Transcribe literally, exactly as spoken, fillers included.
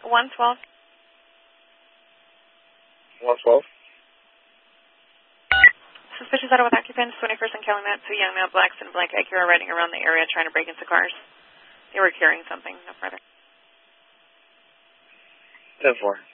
one twelve. one twelve. Suspicious auto with occupants, twenty-first and Calumet, two young male blacks in black Acura riding around the area trying to break into cars. They were carrying something, no further. ten four.